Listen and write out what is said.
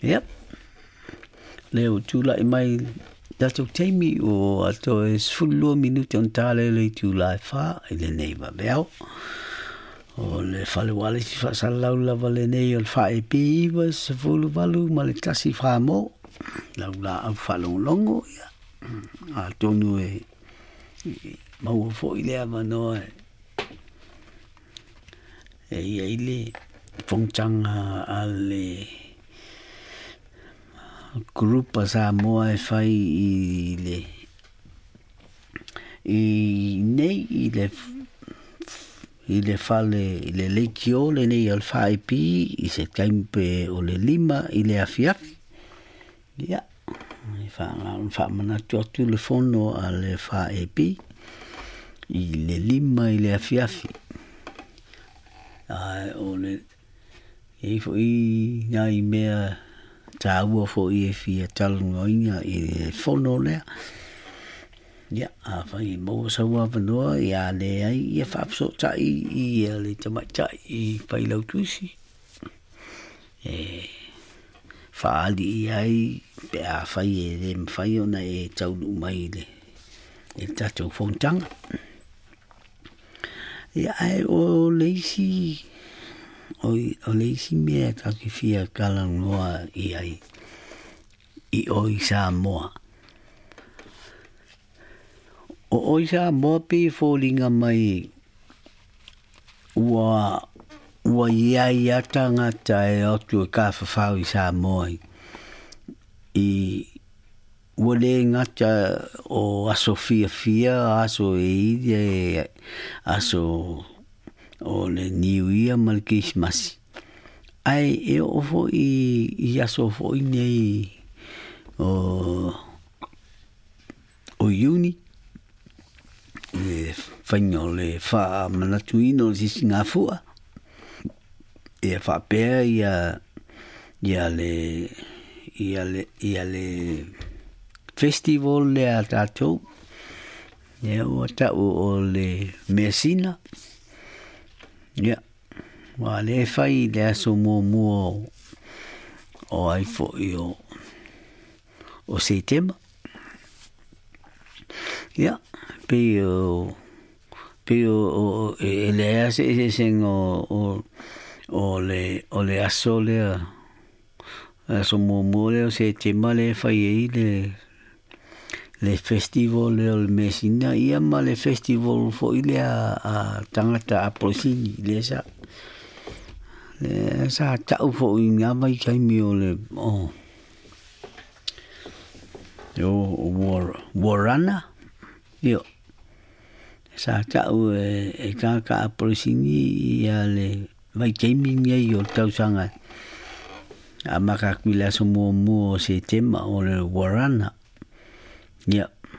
Yep. Leo tula mai dato teimi o ato e sfullo minuti on tale le tula fa ile nei va beo. O le fale wale si fa salau la vale nei o fa e piva se fulu valu ma le tasi fra mo. La au fa longo ya. A tonu e mau fo ile avano e ile fongchanga ale grupa sa moa e fai i le fale i le leikio le nei al fai pi i se taimpe o le lima i le afiafi ia i fa mana tu le fono al fai pi i le lima i le afiafi o le i nai mea ta ua fo i e fia talungoinga i fono lea. Ia, a whai mo sa ua wanoa i a le ai i a whapso tai i a le tamai tai i whai lau tuisi. Whaali i ai pe a whai e le mwhai ona e taunu mai le e tatou whontanga. Ia ai o leisi o leisi mea taki fia kalangoa i ai i oi sa moa. O oi sa moa pe fōlinga mai ua iai ata ngata e otu e ka whawhau i sa moa i ua le ngata o aso fia aso e ide aso o le New Year ma le Christmas. Ai e ofo i aso ofo i nei o uni le whaingo le wha manatuino le Singapura e wha pēr ia le festival le a tātou e o tau o le Messina. Ia, wa le fai le aso mua o ai fo i o September. Ia, pe o le ase e seng o le aso le aso mua le o September le fai e le festival le o le Messina ia ma le festival fo i le a tangata a Polsini le sa tau fo i ngā mai kaimi o le Warana io sa tau e kaka a Polsini ia le mai kaimi ngai o tausanga a makakwila so mua o September o le Warana. Ia,